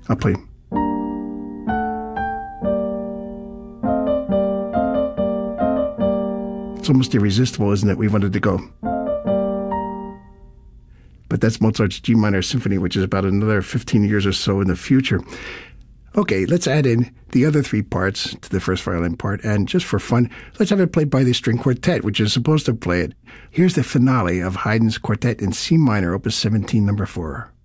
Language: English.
I'll play. It's almost irresistible, isn't it? We wanted to go. But that's Mozart's G minor symphony, which is about another 15 years or so in the future. Okay, let's add in the other three parts to the first violin part, and just for fun, let's have it played by the string quartet, which is supposed to play it. Here's the finale of Haydn's quartet in C minor, opus 17, number 4.